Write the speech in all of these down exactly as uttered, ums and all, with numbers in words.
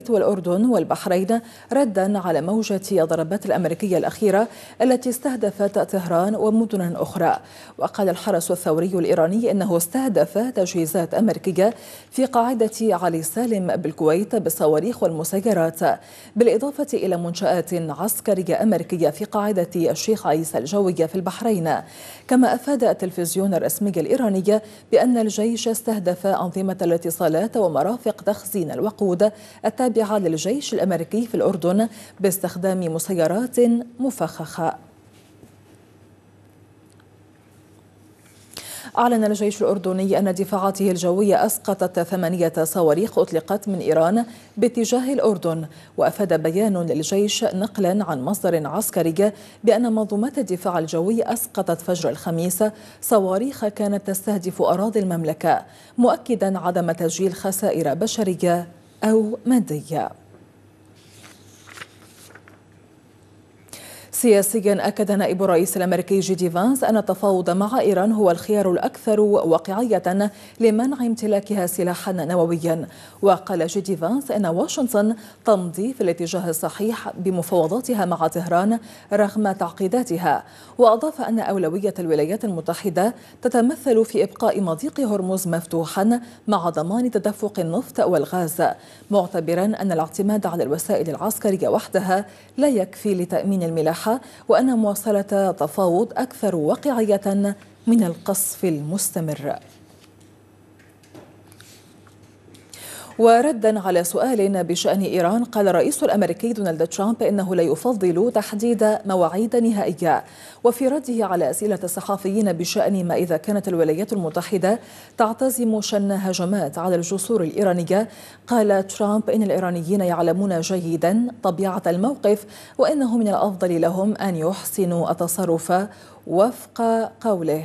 والأردن والبحرين ردا على موجة الضربات الأمريكية الأخيرة التي استهدفت طهران ومدنا أخرى. وقال الحرس الثوري الإيراني إنه استهدف تجهيزات أمريكية في قاعدة علي سالم بالكويت بالصواريخ والمسيرات، بالإضافة إلى منشآت عسكرية أمريكية في قاعدة الشيخ عيسى الجوية في البحرين. كما أفاد التلفزيون الرسمي الإيراني بأن الجيش استهدف أنظمة الاتصالات ومرافق تخزين الوقود التابعة للجيش الأمريكي في الأردن باستخدام مسيرات مفخخة. أعلن الجيش الأردني أن دفاعاته الجوية أسقطت ثمانية صواريخ أطلقت من إيران باتجاه الأردن. وأفاد بيان للجيش نقلا عن مصدر عسكري بأن منظومات الدفاع الجوي أسقطت فجر الخميس صواريخ كانت تستهدف أراضي المملكة، مؤكدا عدم تسجيل خسائر بشرية أو مادية. سياسيا أكد نائب الرئيس الأمريكي جي دي فانس أن التفاوض مع إيران هو الخيار الأكثر واقعية لمنع امتلاكها سلاحا نوويا. وقال جي دي فانس أن واشنطن تمضي في الاتجاه الصحيح بمفاوضاتها مع طهران رغم تعقيداتها. وأضاف أن أولوية الولايات المتحدة تتمثل في إبقاء مضيق هرمز مفتوحا مع ضمان تدفق النفط والغاز، معتبرا أن الاعتماد على الوسائل العسكرية وحدها لا يكفي لتأمين الملاحة، وأن مواصلة تفاوض أكثر واقعية من القصف المستمر. وردا على سؤال بشأن إيران، قال الرئيس الأمريكي دونالد ترامب إنه لا يفضل تحديد مواعيد نهائية. وفي رده على أسئلة الصحفيين بشأن ما إذا كانت الولايات المتحدة تعتزم شن هجمات على الجسور الإيرانية، قال ترامب إن الإيرانيين يعلمون جيدا طبيعة الموقف، وإنه من الأفضل لهم أن يحسنوا التصرف وفق قوله.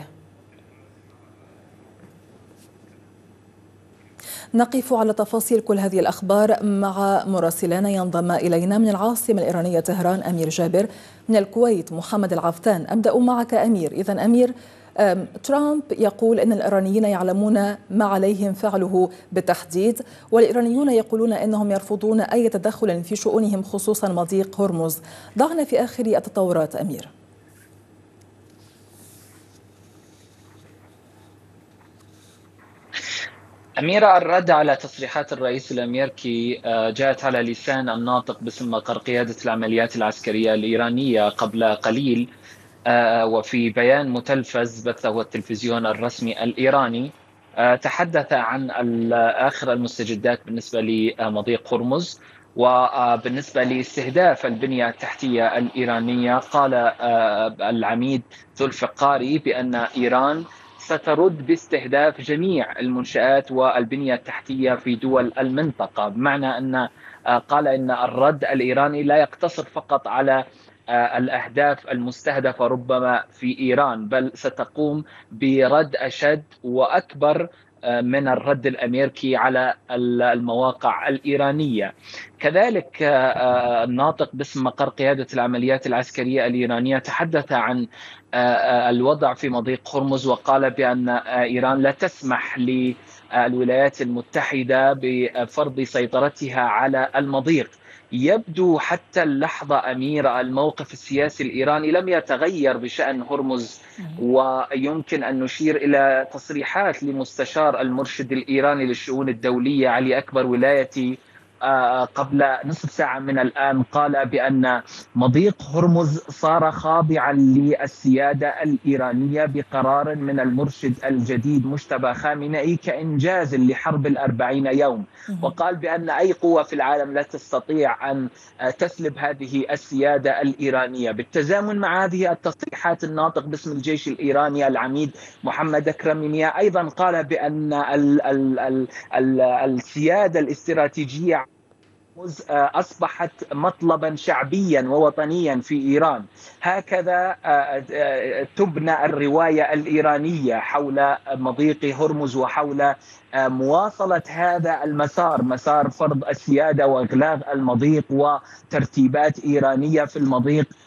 نقف على تفاصيل كل هذه الأخبار مع مراسلنا ينضم إلينا من العاصمة الإيرانية طهران أمير جابر، من الكويت محمد العفتان. أبدأ معك أمير. إذن أمير، ترامب يقول أن الإيرانيين يعلمون ما عليهم فعله بالتحديد، والإيرانيون يقولون أنهم يرفضون أي تدخل في شؤونهم خصوصا مضيق هرمز. ضعنا في آخر التطورات أمير. أميرة، الرد على تصريحات الرئيس الأمريكي جاءت على لسان الناطق باسم مقر قيادة العمليات العسكرية الإيرانية قبل قليل، وفي بيان متلفز بثه التلفزيون الرسمي الإيراني تحدث عن آخر المستجدات بالنسبة لمضيق هرمز وبالنسبة لاستهداف البنية التحتية الإيرانية. قال العميد ذو الفقاري بأن إيران سترد باستهداف جميع المنشآت والبنية التحتية في دول المنطقة، بمعنى أن قال إن الرد الإيراني لا يقتصر فقط على الأهداف المستهدفة ربما في إيران، بل ستقوم برد أشد وأكبر من الرد الأمريكي على المواقع الإيرانية. كذلك الناطق باسم مقر قيادة العمليات العسكرية الإيرانية تحدث عن الوضع في مضيق هرمز، وقال بأن إيران لا تسمح للولايات المتحدة بفرض سيطرتها على المضيق. يبدو حتى اللحظة أميرة الموقف السياسي الإيراني لم يتغير بشأن هرمز، ويمكن أن نشير إلى تصريحات لمستشار المرشد الإيراني للشؤون الدولية علي أكبر ولايتي قبل نصف ساعة من الآن. قال بأن مضيق هرمز صار خاضعا للسيادة الإيرانية بقرار من المرشد الجديد مجتبى خامنئي كإنجاز لحرب الأربعين يوم، وقال بأن أي قوة في العالم لا تستطيع أن تسلب هذه السيادة الإيرانية. بالتزامن مع هذه التصريحات، الناطق باسم الجيش الإيراني العميد محمد كرمينيا أيضا قال بأن ال ال ال ال السيادة الاستراتيجية أصبحت مطلبا شعبيا ووطنيا في إيران. هكذا تبنى الرواية الإيرانية حول مضيق هرمز وحول مواصلة هذا المسار، مسار فرض السيادة وإغلاق المضيق وترتيبات إيرانية في المضيق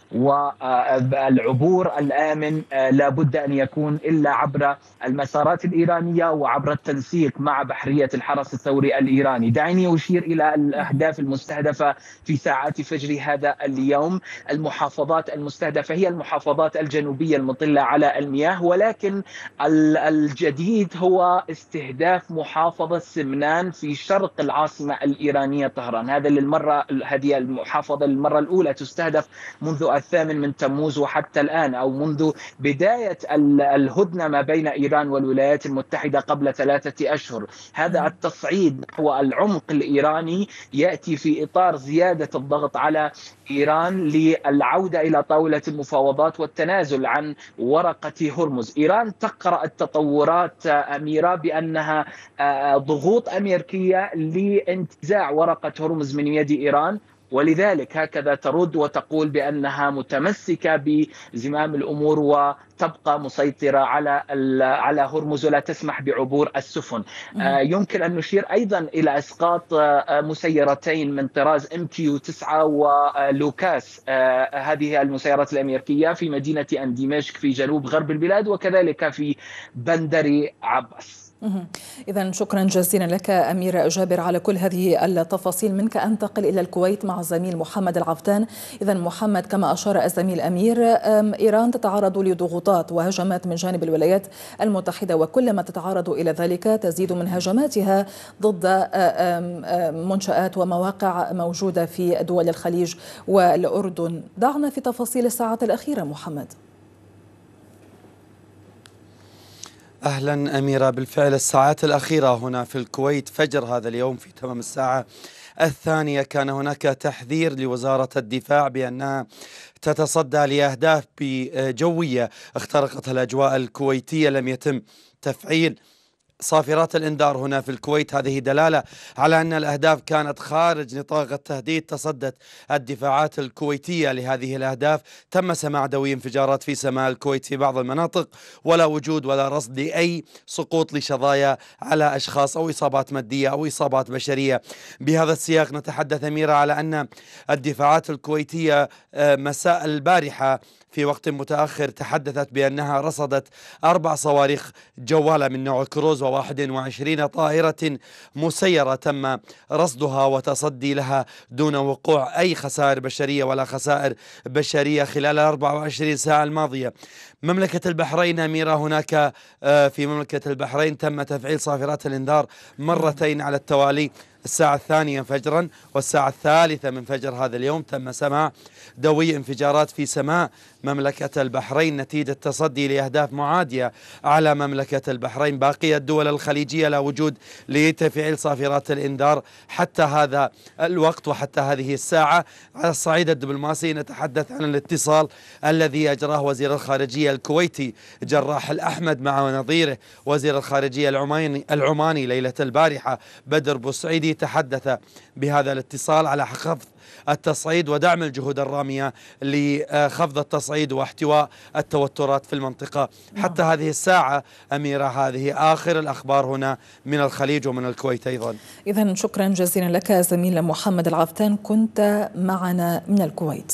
والعبور الآمن لا بد أن يكون إلا عبر المسارات الإيرانية وعبر التنسيق مع بحرية الحرس الثوري الإيراني. دعيني أشير إلى الأهداف المستهدفة في ساعات فجر هذا اليوم. المحافظات المستهدفة هي المحافظات الجنوبية المطلة على المياه، ولكن الجديد هو استهداف محافظة سمنان في شرق العاصمة الإيرانية طهران. هذا للمرة هذه المحافظة للمرة الأولى تستهدف منذ الثامن من تموز وحتى الآن، أو منذ بداية الهدنة ما بين إيران والولايات المتحدة قبل ثلاثة أشهر. هذا التصعيد نحو العمق الإيراني يأتي في إطار زيادة الضغط على إيران للعودة إلى طاولة المفاوضات والتنازل عن ورقة هرمز. إيران تقرأ التطورات أميرة بأنها ضغوط أمريكية لانتزاع ورقة هرمز من يد إيران، ولذلك هكذا ترد وتقول بأنها متمسكة بزمام الأمور وتبقى مسيطرة على على هرمز ولا تسمح بعبور السفن. يمكن أن نشير أيضا إلى إسقاط مسيرتين من طراز إم كيو تسعة ولوكاس، هذه المسيرات الأمريكية في مدينة أنديمشق في جنوب غرب البلاد، وكذلك في بندر عباس. إذا شكرا جزيلا لك أمير جابر على كل هذه التفاصيل. منك أنتقل إلى الكويت مع الزميل محمد العفتان. إذا محمد، كما أشار الزميل أمير، إيران تتعرض لضغوطات وهجمات من جانب الولايات المتحدة، وكلما تتعرض إلى ذلك تزيد من هجماتها ضد منشآت ومواقع موجودة في دول الخليج والأردن. دعنا في تفاصيل الساعات الأخيرة محمد. أهلا أميرة، بالفعل الساعات الأخيرة هنا في الكويت فجر هذا اليوم في تمام الساعة الثانية كان هناك تحذير لوزارة الدفاع بأنها تتصدى لأهداف جوية اخترقتها الأجواء الكويتية. لم يتم تفعيل صافرات الإنذار هنا في الكويت، هذه دلالة على أن الأهداف كانت خارج نطاق التهديد. تصدت الدفاعات الكويتية لهذه الأهداف. تم سماع دوي انفجارات في سماء الكويت في بعض المناطق، ولا وجود ولا رصد لأي سقوط لشظايا على أشخاص أو إصابات مادية أو إصابات بشرية. بهذا السياق نتحدث أميرة على أن الدفاعات الكويتية مساء البارحة في وقت متأخر تحدثت بأنها رصدت أربع صواريخ جوالة من نوع كروز وواحد وعشرين طائرة مسيرة تم رصدها وتصدي لها دون وقوع أي خسائر بشرية ولا خسائر بشرية خلال الأربع وعشرين ساعة الماضية. مملكة البحرين أميرة، هناك في مملكة البحرين تم تفعيل صافرات الإنذار مرتين على التوالي. الساعة الثانية فجرا والساعة الثالثة من فجر هذا اليوم تم سماع دوي انفجارات في سماء مملكة البحرين نتيجة تصدي لأهداف معادية على مملكة البحرين. باقي الدول الخليجية لا وجود لتفعيل صافرات الإنذار حتى هذا الوقت وحتى هذه الساعة. على الصعيد الدبلوماسي نتحدث عن الاتصال الذي أجراه وزير الخارجية الكويتي جراح الأحمد مع نظيره وزير الخارجية العماني, العماني ليلة البارحة بدر بوسعيدي. تحدث بهذا الاتصال على خفض التصعيد ودعم الجهود الرامية لخفض التصعيد واحتواء التوترات في المنطقة. حتى هذه الساعة أميرة هذه آخر الأخبار هنا من الخليج ومن الكويت أيضا. إذن شكرا جزيلا لك زميل محمد العفتان، كنت معنا من الكويت.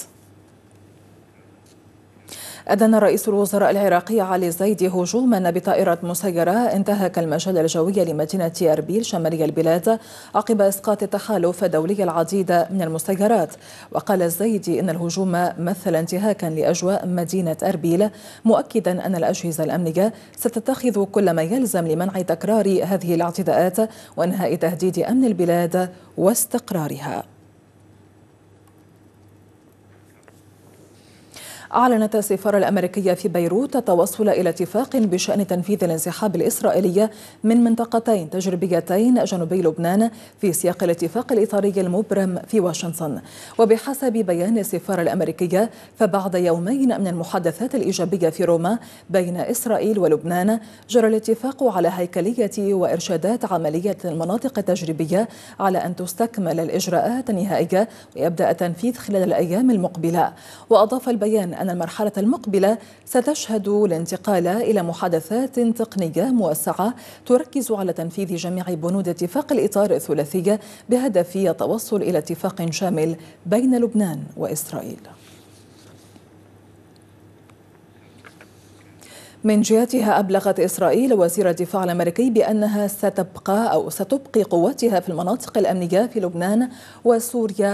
أدان رئيس الوزراء العراقي علي الزيدي هجوما بطائرة مسيرة انتهك المجال الجوي لمدينة أربيل شمالي البلاد عقب إسقاط التحالف الدولي العديد من المسيرات. وقال الزيدي إن الهجوم مثل انتهاكا لأجواء مدينة أربيل، مؤكدا أن الأجهزة الأمنية ستتخذ كل ما يلزم لمنع تكرار هذه الاعتداءات وإنهاء تهديد أمن البلاد واستقرارها. أعلنت السفارة الأمريكية في بيروت التوصل إلى اتفاق بشأن تنفيذ الانسحاب الإسرائيلي من منطقتين تجريبيتين جنوبي لبنان في سياق الاتفاق الإطاري المبرم في واشنطن. وبحسب بيان السفارة الأمريكية، فبعد يومين من المحادثات الإيجابية في روما بين إسرائيل ولبنان، جرى الاتفاق على هيكلية وإرشادات عملية المناطق التجريبية على أن تستكمل الإجراءات النهائية ويبدأ التنفيذ خلال الأيام المقبلة. وأضاف البيان أن المرحلة المقبلة ستشهد الانتقال إلى محادثات تقنية موسعة تركز على تنفيذ جميع بنود اتفاق الإطار الثلاثي بهدف التوصل إلى اتفاق شامل بين لبنان وإسرائيل. من جهتها أبلغت إسرائيل وزير الدفاع الأمريكي بأنها ستبقى أو ستبقي قواتها في المناطق الأمنية في لبنان وسوريا